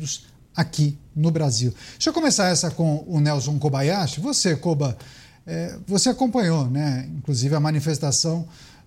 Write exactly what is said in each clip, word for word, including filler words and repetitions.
Unidos aqui no Brasil. Deixa eu começar essa com o Nelson Kobayashi. Você, Koba, é, você acompanhou, né, inclusive a manifestação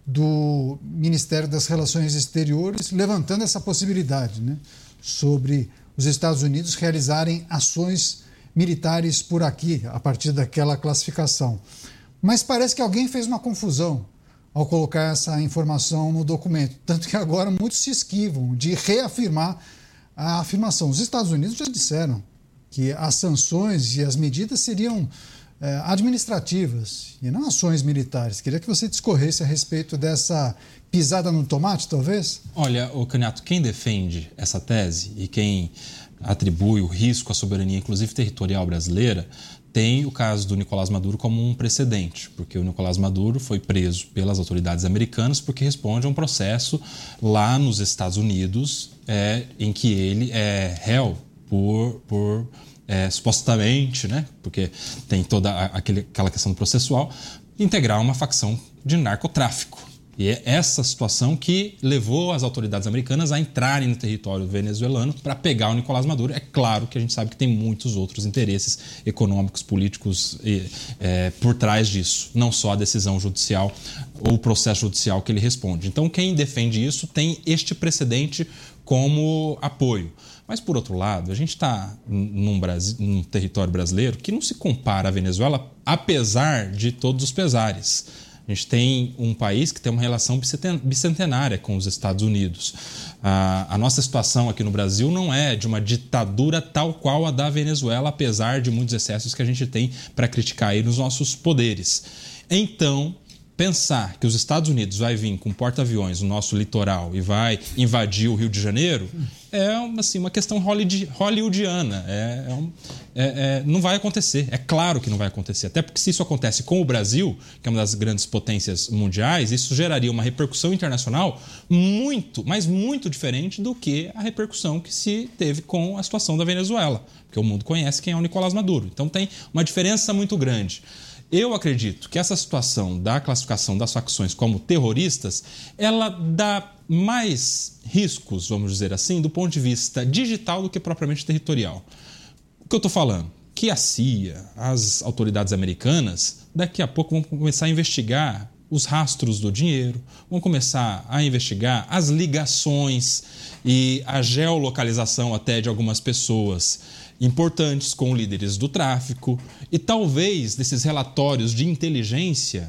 do Ministério das Relações Exteriores levantando essa possibilidade, né, sobre os Estados Unidos realizarem ações militares por aqui, a partir daquela classificação. Mas parece que alguém fez uma confusão ao colocar essa informação no documento, tanto que agora muitos se esquivam de reafirmar a afirmação. Os Estados Unidos já disseram que as sanções e as medidas seriam é, administrativas e não ações militares. Queria que você discorresse a respeito dessa pisada no tomate, talvez? Olha, ô Caniato, quem defende essa tese e quem atribui o risco à soberania, inclusive territorial brasileira, tem o caso do Nicolás Maduro como um precedente, porque o Nicolás Maduro foi preso pelas autoridades americanas porque responde a um processo lá nos Estados Unidos é, em que ele é réu por, por é, supostamente, né, porque tem toda aquele, aquela questão processual, integrar uma facção de narcotráfico. E é essa situação que levou as autoridades americanas a entrarem no território venezuelano para pegar o Nicolás Maduro. É claro que a gente sabe que tem muitos outros interesses econômicos, políticos é, por trás disso. Não só a decisão judicial ou o processo judicial que ele responde. Então, quem defende isso tem este precedente como apoio. Mas, por outro lado, a gente está num, num território brasileiro que não se compara à Venezuela, apesar de todos os pesares. A gente tem um país que tem uma relação bicentenária com os Estados Unidos. A, a nossa situação aqui no Brasil não é de uma ditadura tal qual a da Venezuela, apesar de muitos excessos que a gente tem para criticar aí nos nossos poderes. Então, pensar que os Estados Unidos vai vir com porta-aviões no nosso litoral e vai invadir o Rio de Janeiro é assim, uma questão hollywoodiana. É, é um, é, é, não vai acontecer. É claro que não vai acontecer. Até porque se isso acontece com o Brasil, que é uma das grandes potências mundiais, isso geraria uma repercussão internacional muito, mas muito diferente do que a repercussão que se teve com a situação da Venezuela. Porque o mundo conhece quem é o Nicolás Maduro. Então tem uma diferença muito grande. Eu acredito que essa situação da classificação das facções como terroristas, ela dá mais riscos, vamos dizer assim, do ponto de vista digital do que propriamente territorial. O que eu estou falando? Que a C I A, as autoridades americanas, daqui a pouco vão começar a investigar os rastros do dinheiro, vão começar a investigar as ligações e a geolocalização até de algumas pessoas importantes com líderes do tráfico, e talvez desses relatórios de inteligência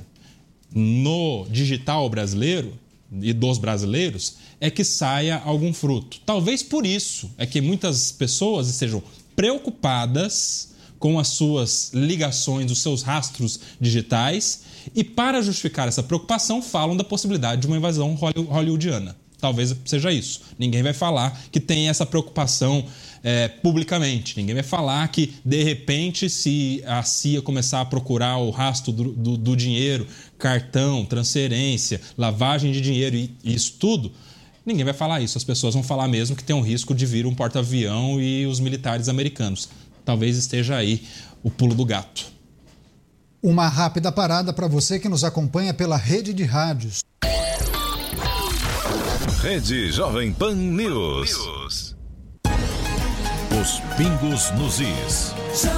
no digital brasileiro e dos brasileiros é que saia algum fruto. Talvez por isso é que muitas pessoas estejam preocupadas com as suas ligações, os seus rastros digitais, e para justificar essa preocupação falam da possibilidade de uma invasão hollywoodiana. Talvez seja isso. Ninguém vai falar que tem essa preocupação é, publicamente. Ninguém vai falar que, de repente, se a C I A começar a procurar o rastro do, do, do dinheiro, cartão, transferência, lavagem de dinheiro e isso tudo, ninguém vai falar isso. As pessoas vão falar mesmo que tem um risco de vir um porta-avião e os militares americanos. Talvez esteja aí o pulo do gato. Uma rápida parada para você que nos acompanha pela rede de rádios. Rede Jovem Pan News. News. Os pingos nos is.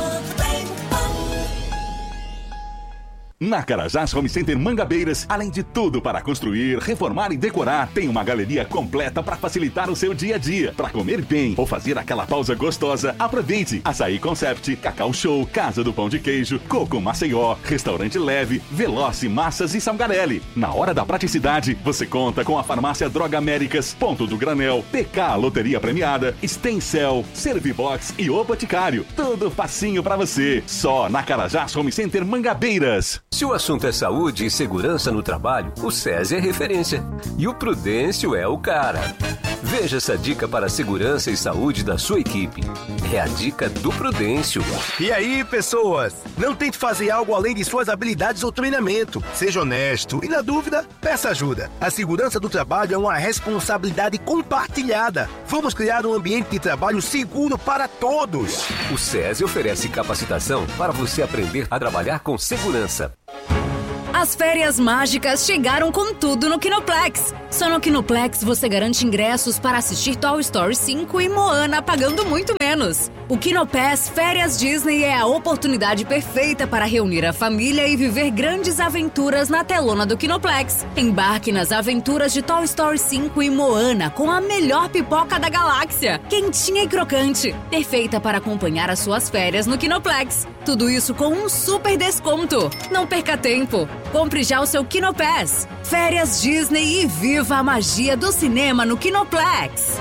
Na Carajás Home Center Mangabeiras, além de tudo para construir, reformar e decorar, tem uma galeria completa para facilitar o seu dia a dia. Para comer bem ou fazer aquela pausa gostosa, aproveite Açaí Concept, Cacau Show, Casa do Pão de Queijo, Coco Maceió, Restaurante Leve, Veloce Massas e Salgarelli. Na hora da praticidade, você conta com a farmácia Droga Américas, Ponto do Granel, P K Loteria Premiada, Stencel, Servibox e O Boticário. Tudo facinho para você. Só na Carajás Home Center Mangabeiras. Se o assunto é saúde e segurança no trabalho, o SESI é referência. E o Prudêncio é o cara. Veja essa dica para a segurança e saúde da sua equipe. É a dica do Prudêncio. E aí, pessoas? Não tente fazer algo além de suas habilidades ou treinamento. Seja honesto e, na dúvida, peça ajuda. A segurança do trabalho é uma responsabilidade compartilhada. Vamos criar um ambiente de trabalho seguro para todos. O SESI oferece capacitação para você aprender a trabalhar com segurança. As férias mágicas chegaram com tudo no Kinoplex. Só no Kinoplex você garante ingressos para assistir Toy Story cinco e Moana pagando muito menos. O Kinopass Férias Disney é a oportunidade perfeita para reunir a família e viver grandes aventuras na telona do Kinoplex. Embarque nas aventuras de Toy Story cinco e Moana com a melhor pipoca da galáxia, quentinha e crocante, perfeita para acompanhar as suas férias no Kinoplex. Tudo isso com um super desconto. Não perca tempo. Compre já o seu Kinopass. Férias Disney e viva a magia do cinema no Kinoplex.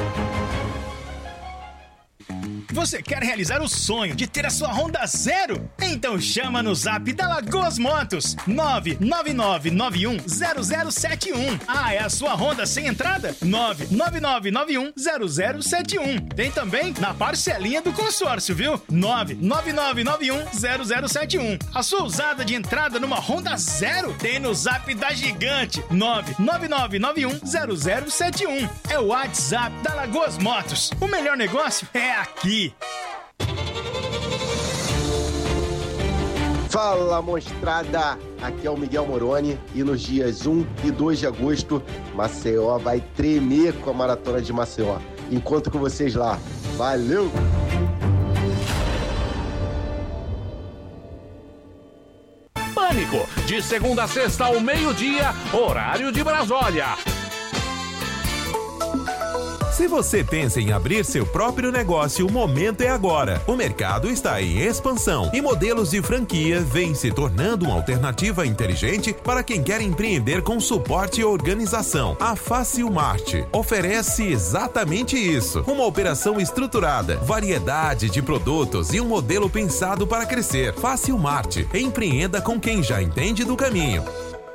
Você quer realizar o sonho de ter a sua Honda zero? Então chama no zap da Lagoas Motos, nove nove nove nove um zero zero sete um. Ah, é a sua Honda sem entrada? nove nove nove nove um zero zero sete um. Tem também na parcelinha do consórcio, viu? nove nove nove nove um zero zero sete um. A sua usada de entrada numa Honda zero? Tem no zap da Gigante, nove nove nove nove um zero zero sete um. É o WhatsApp da Lagoas Motos. O melhor negócio é aqui. Fala, mostrada! Aqui é o Miguel Moroni e nos dias um e dois de agosto, Maceió vai tremer com a Maratona de Maceió. Encontro com vocês lá. Valeu! Pânico, de segunda a sexta ao meio-dia, horário de Brasília. Se você pensa em abrir seu próprio negócio, o momento é agora. O mercado está em expansão e modelos de franquia vêm se tornando uma alternativa inteligente para quem quer empreender com suporte e organização. A Facilmart oferece exatamente isso. Uma operação estruturada, variedade de produtos e um modelo pensado para crescer. Facilmart, empreenda com quem já entende do caminho.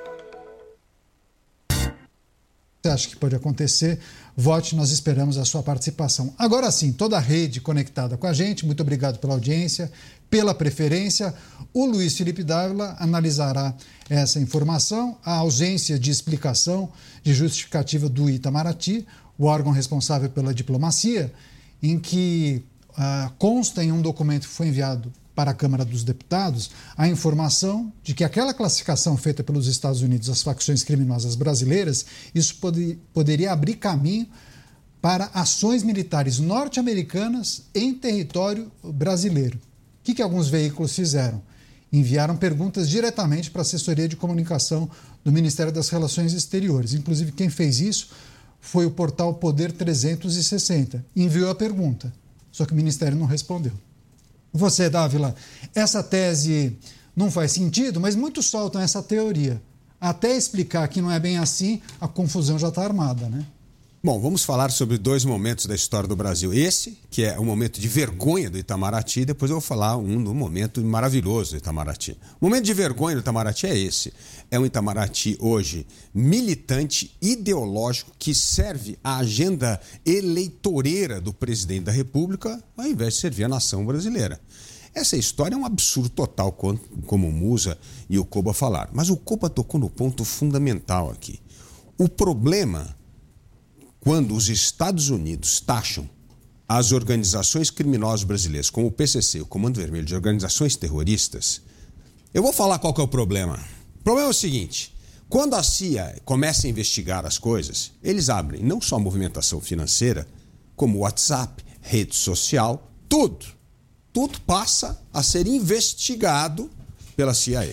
Você acha que pode acontecer? Vote, nós esperamos a sua participação. Agora sim, toda a rede conectada com a gente, muito obrigado pela audiência, pela preferência. O Luiz Felipe Dávila analisará essa informação, a ausência de explicação, de justificativa do Itamaraty, o órgão responsável pela diplomacia, em que uh, consta em um documento que foi enviado para a Câmara dos Deputados a informação de que aquela classificação feita pelos Estados Unidos às facções criminosas brasileiras, isso pode, poderia abrir caminho para ações militares norte-americanas em território brasileiro. O que, que alguns veículos fizeram? Enviaram perguntas diretamente para a assessoria de comunicação do Ministério das Relações Exteriores. Inclusive, quem fez isso foi o portal Poder trezentos e sessenta. Enviou a pergunta, só que o Ministério não respondeu. Você, Dávila, essa tese não faz sentido, mas muitos soltam essa teoria. Até explicar que não é bem assim, a confusão já está armada, né? Bom, vamos falar sobre dois momentos da história do Brasil. Esse, que é o momento de vergonha do Itamaraty, depois eu vou falar um do momento maravilhoso do Itamaraty. O momento de vergonha do Itamaraty é esse. É um Itamaraty hoje militante, ideológico, que serve à agenda eleitoreira do presidente da República, ao invés de servir a nação brasileira. Essa história é um absurdo total, como o Musa e o Koba falaram. Mas o Koba tocou no ponto fundamental aqui. O problema, quando os Estados Unidos taxam as organizações criminosas brasileiras, como o P C C, o Comando Vermelho, de organizações terroristas, eu vou falar qual que é o problema. O problema é o seguinte: quando a C I A começa a investigar as coisas, eles abrem não só a movimentação financeira, como WhatsApp, rede social, tudo. Tudo passa a ser investigado pela C I A.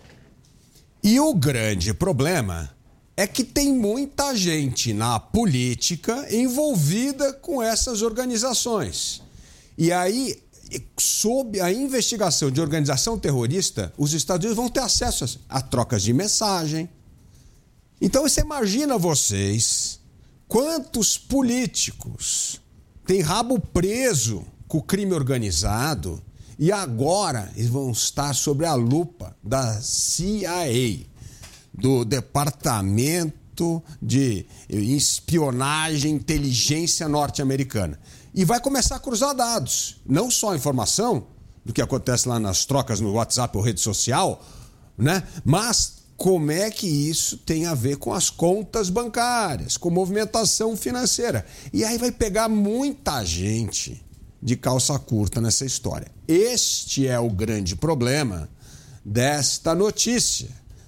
E o grande problema é que tem muita gente na política envolvida com essas organizações. E aí, sob a investigação de organização terrorista, os Estados Unidos vão ter acesso a trocas de mensagem. Então, você imagina vocês quantos políticos têm rabo preso com o crime organizado e agora eles vão estar sob a lupa da C I A, do Departamento de Espionagem e Inteligência norte-americana. E vai começar a cruzar dados. Não só a informação do que acontece lá nas trocas no WhatsApp ou rede social, né? Mas como é que isso tem a ver com as contas bancárias, com movimentação financeira. E aí vai pegar muita gente de calça curta nessa história. Este é o grande problema desta notícia.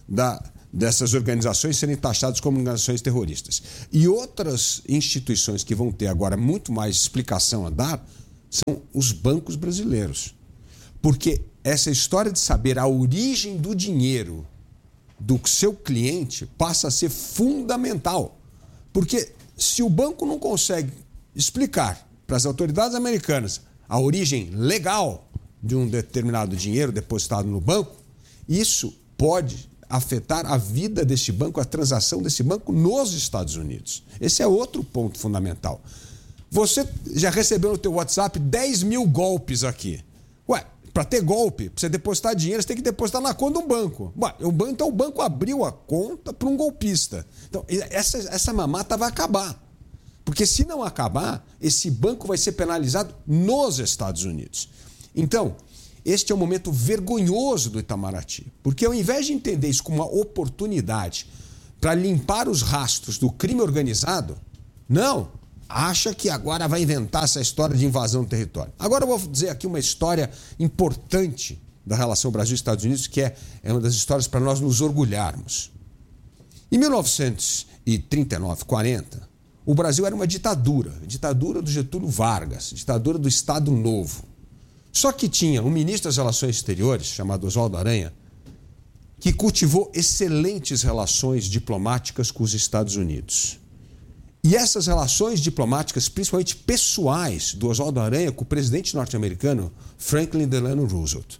da, dessas organizações serem taxadas como organizações terroristas. E outras instituições que vão ter agora muito mais explicação a dar são os bancos brasileiros. Porque essa história de saber a origem do dinheiro do seu cliente passa a ser fundamental. Porque se o banco não consegue explicar para as autoridades americanas a origem legal de um determinado dinheiro depositado no banco, isso pode afetar a vida deste banco, a transação desse banco nos Estados Unidos. Esse é outro ponto fundamental. Você já recebeu no teu WhatsApp dez mil golpes aqui. Ué, para ter golpe, para você depositar dinheiro, você tem que depositar na conta do banco. Ué, o banco. Então o banco abriu a conta para um golpista. Então essa, essa mamata vai acabar. Porque se não acabar, esse banco vai ser penalizado nos Estados Unidos. Então, este é um momento vergonhoso do Itamaraty. Porque ao invés de entender isso como uma oportunidade para limpar os rastros do crime organizado, não, acha que agora vai inventar essa história de invasão do território. Agora eu vou dizer aqui uma história importante da relação Brasil e Estados Unidos, que é, é uma das histórias para nós nos orgulharmos. Em mil novecentos e trinta e nove, quarenta, o Brasil era uma ditadura, ditadura do Getúlio Vargas, ditadura do Estado Novo. Só que tinha um ministro das Relações Exteriores, chamado Oswaldo Aranha, que cultivou excelentes relações diplomáticas com os Estados Unidos. E essas relações diplomáticas, principalmente pessoais, do Oswaldo Aranha com o presidente norte-americano Franklin Delano Roosevelt,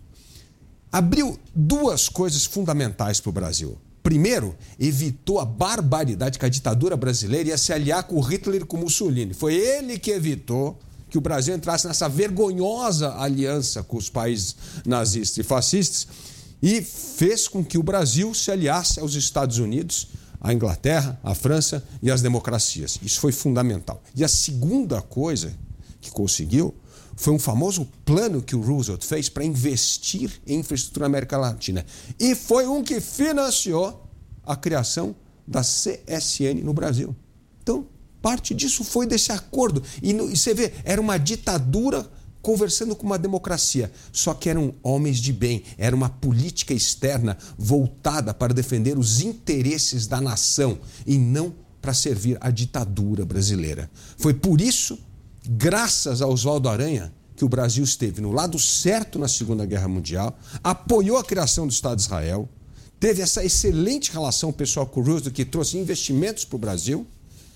abriu duas coisas fundamentais para o Brasil. Primeiro, evitou a barbaridade que a ditadura brasileira ia se aliar com o Hitler e com o Mussolini. Foi ele que evitou que o Brasil entrasse nessa vergonhosa aliança com os países nazistas e fascistas e fez com que o Brasil se aliasse aos Estados Unidos, à Inglaterra, à França e às democracias. Isso foi fundamental. E a segunda coisa que conseguiu foi um famoso plano que o Roosevelt fez para investir em infraestrutura na América Latina. E foi um que financiou a criação da C S N no Brasil. Então, parte disso foi desse acordo. E, no, e você vê, era uma ditadura conversando com uma democracia. Só que eram homens de bem. Era uma política externa voltada para defender os interesses da nação e não para servir a ditadura brasileira. Foi por isso, graças a Oswaldo Aranha, que o Brasil esteve no lado certo na Segunda Guerra Mundial, apoiou a criação do Estado de Israel, teve essa excelente relação pessoal com o Roosevelt, que trouxe investimentos para o Brasil,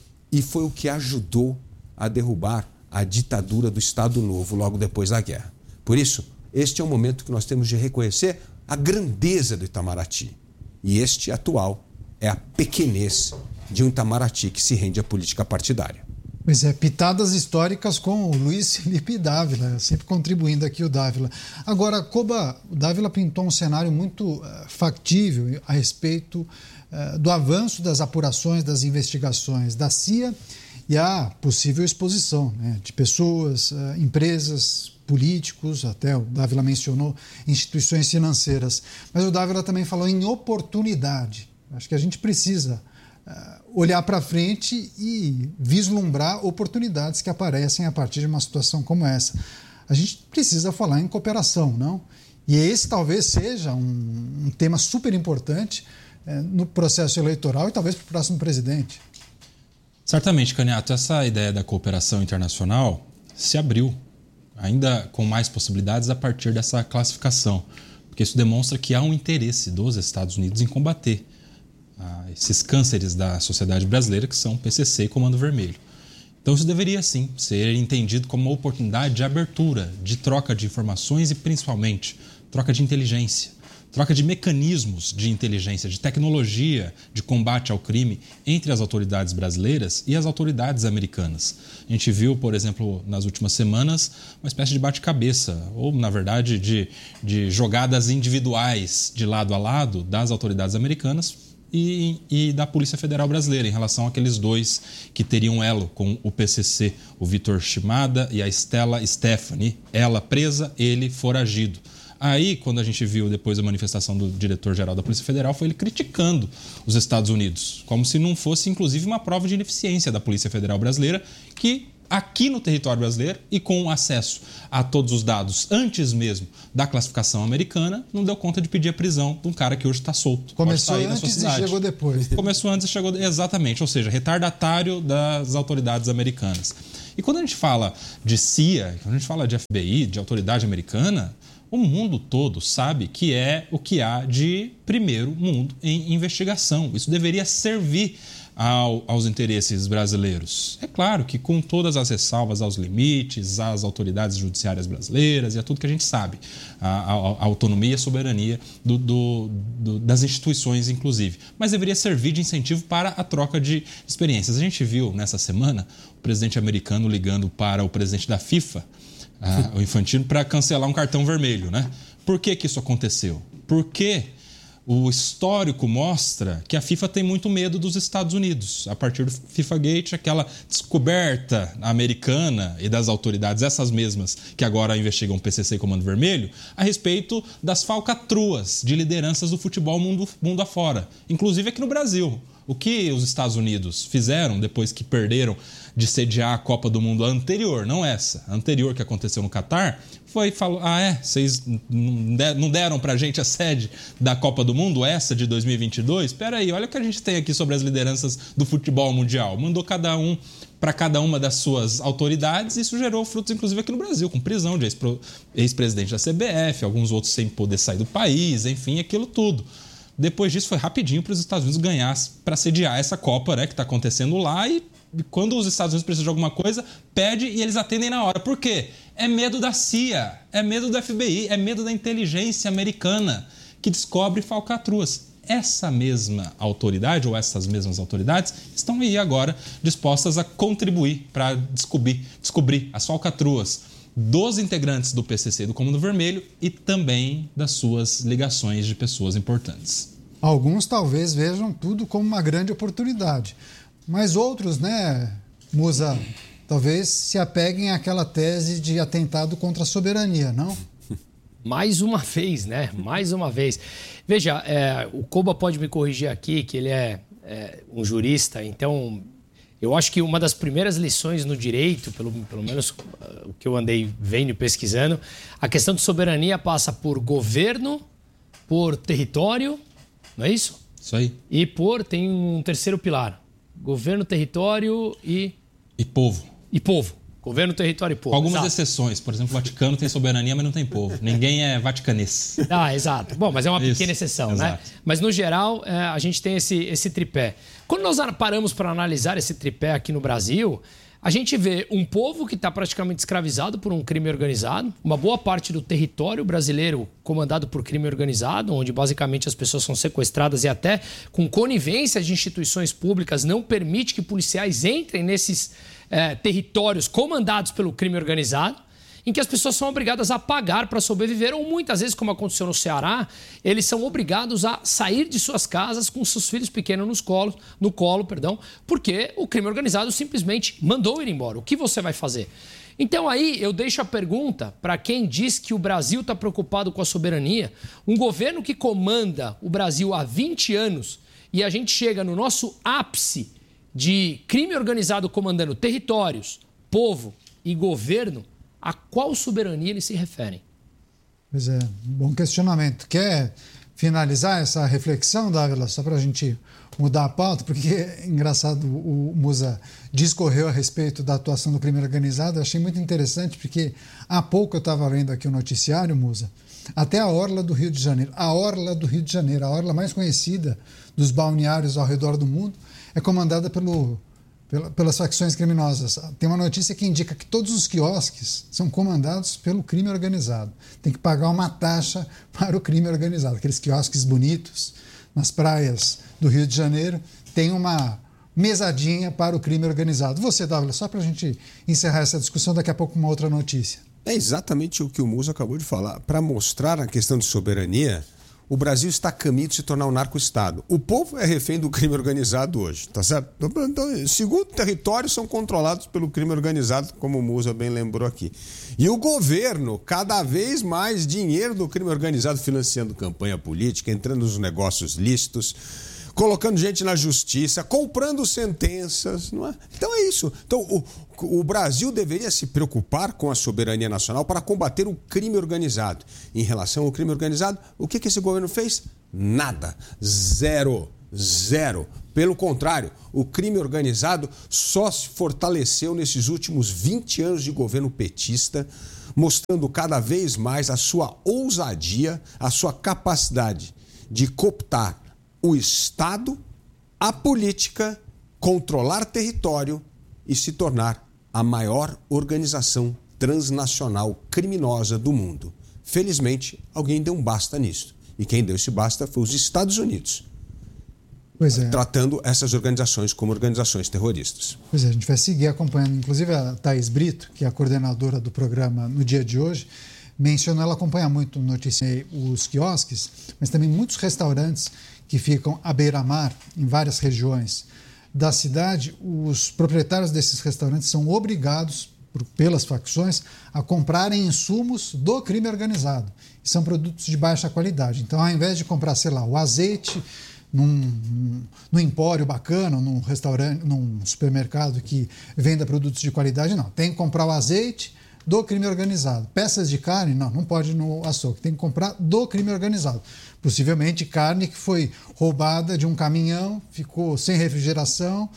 e foi o que ajudou a derrubar a ditadura do Estado Novo logo depois da guerra. Por isso, este é o momento que nós temos de reconhecer a grandeza do Itamaraty. E este atual é a pequenez de um Itamaraty que se rende à política partidária. Pois é, pitadas históricas com o Luiz Felipe Dávila, sempre contribuindo aqui o Dávila. Agora, Koba, o Dávila pintou um cenário muito uh, factível a respeito uh, do avanço das apurações, das investigações da C I A e a possível exposição, né, de pessoas, uh, empresas, políticos, até o Dávila mencionou instituições financeiras. Mas o Dávila também falou em oportunidade. Acho que a gente precisa Uh, olhar para frente e vislumbrar oportunidades que aparecem a partir de uma situação como essa. A gente precisa falar em cooperação, não? E esse talvez seja um, um tema super importante uh, no processo eleitoral e talvez para o próximo presidente. Certamente, Caniato, essa ideia da cooperação internacional se abriu, ainda com mais possibilidades a partir dessa classificação, porque isso demonstra que há um interesse dos Estados Unidos em combater Ah, esses cânceres da sociedade brasileira, que são P C C e Comando Vermelho. Então isso deveria sim ser entendido como uma oportunidade de abertura, de troca de informações e principalmente troca de inteligência, troca de mecanismos de inteligência, de tecnologia de combate ao crime entre as autoridades brasileiras e as autoridades americanas. A gente viu, por exemplo, nas últimas semanas, uma espécie de bate-cabeça, ou na verdade de, de jogadas individuais de lado a lado das autoridades americanas E, e da Polícia Federal Brasileira em relação àqueles dois que teriam elo com o P C C, o Vitor Shimada e a Stella Stephanie, ela presa, ele foragido. Aí, quando a gente viu depois a manifestação do diretor-geral da Polícia Federal, foi ele criticando os Estados Unidos, como se não fosse, inclusive, uma prova de ineficiência da Polícia Federal Brasileira, que aqui no território brasileiro e com acesso a todos os dados antes mesmo da classificação americana, não deu conta de pedir a prisão de um cara que hoje está solto. Começou antes e chegou depois. Começou antes e chegou... Exatamente, ou seja, retardatário das autoridades americanas. E quando a gente fala de C I A, quando a gente fala de F B I, de autoridade americana, o mundo todo sabe que é o que há de primeiro mundo em investigação. Isso deveria servir Ao, aos interesses brasileiros. É claro que com todas as ressalvas aos limites, às autoridades judiciárias brasileiras e a tudo que a gente sabe, a, a, a autonomia e a soberania do, do, do, das instituições, inclusive. Mas deveria servir de incentivo para a troca de experiências. A gente viu nessa semana o presidente americano ligando para o presidente da FIFA, a, o Infantino, para cancelar um cartão vermelho, né? Por que que isso aconteceu? Porque o histórico mostra que a FIFA tem muito medo dos Estados Unidos. A partir do FIFA Gate, aquela descoberta americana e das autoridades, essas mesmas que agora investigam o P C C e Comando Vermelho, a respeito das falcatruas de lideranças do futebol mundo, mundo afora, inclusive aqui no Brasil. O que os Estados Unidos fizeram depois que perderam de sediar a Copa do Mundo anterior, não essa, a anterior que aconteceu no Catar, foi falou, ah é, vocês não deram pra gente a sede da Copa do Mundo, essa de dois mil e vinte e dois? Espera aí, olha o que a gente tem aqui sobre as lideranças do futebol mundial. Mandou cada um para cada uma das suas autoridades e isso gerou frutos, inclusive, aqui no Brasil, com prisão de ex-presidente da C B F, alguns outros sem poder sair do país, enfim, aquilo tudo. Depois disso, foi rapidinho para os Estados Unidos ganhar, para sediar essa Copa, né, que está acontecendo lá. E quando os Estados Unidos precisam de alguma coisa, pede e eles atendem na hora. Por quê? É medo da C I A, é medo do F B I, é medo da inteligência americana que descobre falcatruas. Essa mesma autoridade, ou essas mesmas autoridades, estão aí agora dispostas a contribuir para descobrir, descobrir as falcatruas dos integrantes do P C C e do Comando Vermelho e também das suas ligações de pessoas importantes. Alguns talvez vejam tudo como uma grande oportunidade, mas outros, né, Musa, talvez se apeguem àquela tese de atentado contra a soberania, não? Mais uma vez, né? Mais uma vez. Veja, é, o Koba pode me corrigir aqui, que ele é, é um jurista, então eu acho que uma das primeiras lições no direito, pelo, pelo menos o que eu andei vendo e pesquisando, a questão de soberania passa por governo, por território, não é isso? Isso aí. E por, tem um terceiro pilar, governo, território e... E povo. E povo. Governo, território e povo. Com algumas exato. exceções. Por exemplo, o Vaticano tem soberania, mas não tem povo. Ninguém é vaticanês. Ah, exato. Bom, mas é uma Isso, pequena exceção, exato. né? Mas, no geral, é, a gente tem esse, esse tripé. Quando nós paramos para analisar esse tripé aqui no Brasil, a gente vê um povo que está praticamente escravizado por um crime organizado, uma boa parte do território brasileiro comandado por crime organizado, onde basicamente as pessoas são sequestradas e até com conivência de instituições públicas não permite que policiais entrem nesses é, territórios comandados pelo crime organizado, em que as pessoas são obrigadas a pagar para sobreviver, ou muitas vezes, como aconteceu no Ceará, eles são obrigados a sair de suas casas com seus filhos pequenos nos colos, no colo, perdão, porque o crime organizado simplesmente mandou ir embora. O que você vai fazer? Então aí eu deixo a pergunta para quem diz que o Brasil está preocupado com a soberania, um governo que comanda o Brasil há vinte anos e a gente chega no nosso ápice de crime organizado comandando territórios, povo e governo, a qual soberania eles se referem? Pois é, bom questionamento. Quer finalizar essa reflexão, Dávila, só para a gente mudar a pauta? Porque é engraçado, o Musa discorreu a respeito da atuação do crime organizado. Eu achei muito interessante, porque há pouco eu estava lendo aqui o noticiário, Musa, até a orla do Rio de Janeiro. A orla do Rio de Janeiro, a orla mais conhecida dos balneários ao redor do mundo, é comandada pelo... pelas facções criminosas. Tem uma notícia que indica que todos os quiosques são comandados pelo crime organizado. Tem que pagar uma taxa para o crime organizado. Aqueles quiosques bonitos nas praias do Rio de Janeiro tem uma mesadinha para o crime organizado. Você, Dávila, só para a gente encerrar essa discussão, daqui a pouco uma outra notícia. É exatamente o que o Musa acabou de falar. Para mostrar a questão de soberania, o Brasil está a caminho de se tornar um narco-estado. O povo é refém do crime organizado hoje, tá certo? Então, segundo territórios são controlados pelo crime organizado, como o Musa bem lembrou aqui. E o governo, cada vez mais dinheiro do crime organizado financiando campanha política, entrando nos negócios lícitos, colocando gente na justiça, comprando sentenças, não é? Então é isso. Então o, o Brasil deveria se preocupar com a soberania nacional para combater o crime organizado. Em relação ao crime organizado, o que, que esse governo fez? Nada. Zero. Zero. Pelo contrário, o crime organizado só se fortaleceu nesses últimos vinte anos de governo petista, mostrando cada vez mais a sua ousadia, a sua capacidade de cooptar o Estado, a política, controlar território e se tornar a maior organização transnacional criminosa do mundo. Felizmente, alguém deu um basta nisso. E quem deu esse basta foi os Estados Unidos. Pois é. Tratando essas organizações como organizações terroristas. Pois é, a gente vai seguir acompanhando. Inclusive a Thaís Brito, que é a coordenadora do programa no dia de hoje, mencionou, ela acompanha muito notícia os quiosques, mas também muitos restaurantes que ficam à beira-mar, em várias regiões da cidade. Os proprietários desses restaurantes são obrigados, por, pelas facções, a comprarem insumos do crime organizado. E são produtos de baixa qualidade. Então, ao invés de comprar, sei lá, o azeite num, num, num empório bacana, num restaurante, num supermercado que venda produtos de qualidade, não. Tem que comprar o azeite do crime organizado. Peças de carne, não, não pode ir no açougue. Tem que comprar do crime organizado. Possivelmente carne que foi roubada de um caminhão, ficou sem refrigeração,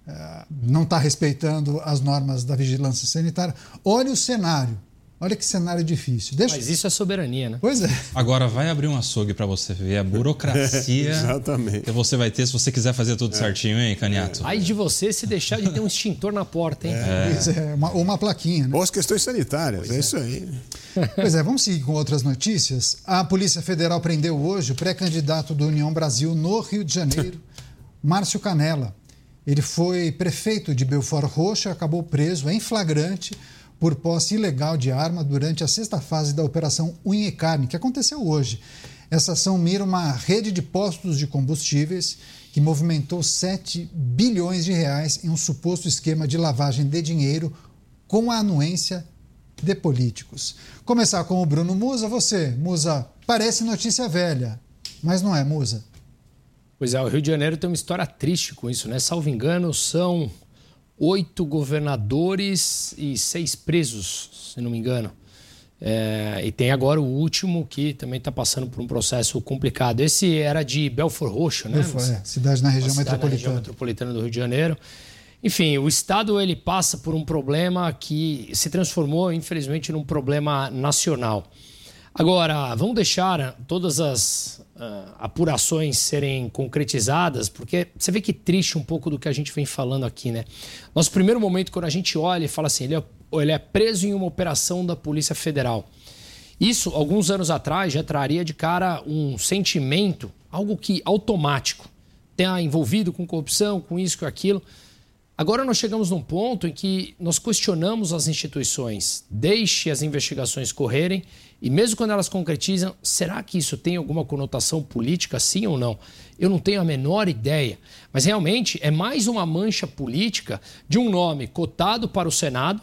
não está respeitando as normas da vigilância sanitária. Olha o cenário. Olha que cenário difícil. Deixa... Mas isso é soberania, né? Pois é. Agora vai abrir um açougue para você ver a burocracia é, exatamente. que você vai ter se você quiser fazer tudo é. certinho, hein, Caniato? É. Ai de você se deixar de ter um extintor na porta, hein? É. Pois é, uma, ou uma plaquinha, né? Ou as questões sanitárias, pois é, é isso aí. Pois é, vamos seguir com outras notícias. A Polícia Federal prendeu hoje o pré-candidato do União Brasil no Rio de Janeiro, Márcio Canella. Ele foi prefeito de Belford Roxo e acabou preso em flagrante por posse ilegal de arma durante a sexta fase da Operação Unha e Carne, que aconteceu hoje. Essa ação mira uma rede de postos de combustíveis que movimentou sete bilhões de reais em um suposto esquema de lavagem de dinheiro com a anuência de políticos. Começar com o Bruno Musa. Você, Musa, parece notícia velha, mas não é, Musa? Pois é, o Rio de Janeiro tem uma história triste com isso, né? Salvo engano, são oito governadores e seis presos, se não me engano. É, e tem agora o último que também está passando por um processo complicado. Esse era de Belford Roxo, né? Belford, é, cidade na região cidade metropolitana. Na região metropolitana do Rio de Janeiro. Enfim, o Estado ele passa por um problema que se transformou, infelizmente, num problema nacional. Agora, vamos deixar todas as uh, apurações serem concretizadas, porque você vê que triste um pouco do que a gente vem falando aqui, né? Nosso primeiro momento, quando a gente olha e fala assim, ele é, ele é preso em uma operação da Polícia Federal. Isso, alguns anos atrás, já traria de cara um sentimento, algo que automático, tenha envolvido com corrupção, com isso, com aquilo. Agora nós chegamos num ponto em que nós questionamos as instituições, deixe as investigações correrem e mesmo quando elas concretizam, será que isso tem alguma conotação política, sim ou não? Eu não tenho a menor ideia, mas realmente é mais uma mancha política de um nome cotado para o Senado.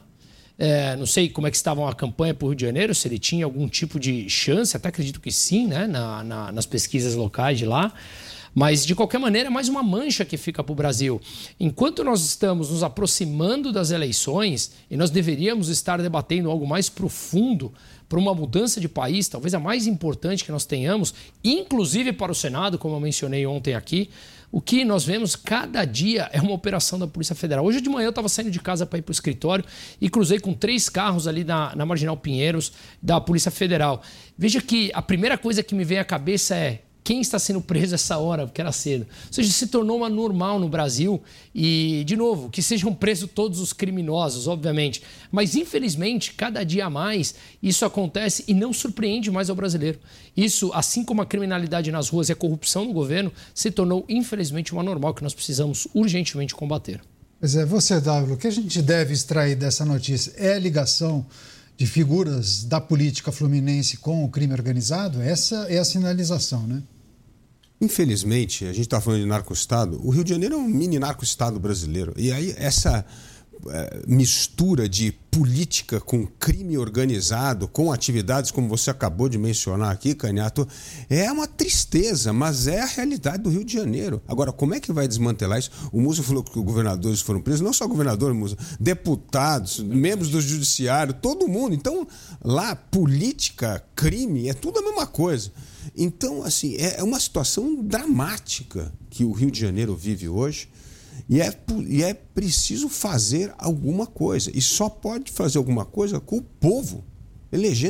É, não sei como é que estava a campanha para o Rio de Janeiro, se ele tinha algum tipo de chance, até acredito que sim, né, na, na, nas pesquisas locais de lá. Mas, de qualquer maneira, é mais uma mancha que fica para o Brasil. Enquanto nós estamos nos aproximando das eleições e nós deveríamos estar debatendo algo mais profundo para uma mudança de país, talvez a mais importante que nós tenhamos, inclusive para o Senado, como eu mencionei ontem aqui, o que nós vemos cada dia é uma operação da Polícia Federal. Hoje de manhã eu estava saindo de casa para ir para o escritório e cruzei com três carros ali na, na Marginal Pinheiros da Polícia Federal. Veja que a primeira coisa que me vem à cabeça é: quem está sendo preso essa hora, porque era cedo? Ou seja, se tornou uma normal no Brasil e, de novo, que sejam presos todos os criminosos, obviamente. Mas, infelizmente, cada dia a mais isso acontece e não surpreende mais ao brasileiro. Isso, assim como a criminalidade nas ruas e a corrupção no governo, se tornou, infelizmente, uma normal que nós precisamos urgentemente combater. Pois é, você, Dávila, o que a gente deve extrair dessa notícia é a ligação de figuras da política fluminense com o crime organizado? Essa é a sinalização, né? Infelizmente, a gente está falando de narco-estado, o Rio de Janeiro é um mini narco-estado brasileiro. E aí essa é, mistura de política com crime organizado, com atividades como você acabou de mencionar aqui, Canhato, é uma tristeza, mas é a realidade do Rio de Janeiro. Agora, como é que vai desmantelar isso? O Musso falou que os governadores foram presos, não só governador, Musso, deputados, membros do judiciário, todo mundo. Então, lá, política, crime, é tudo a mesma coisa. Então, assim, é uma situação dramática que o Rio de Janeiro vive hoje. E é, e é preciso fazer alguma coisa. E só pode fazer alguma coisa com o povo, elegendo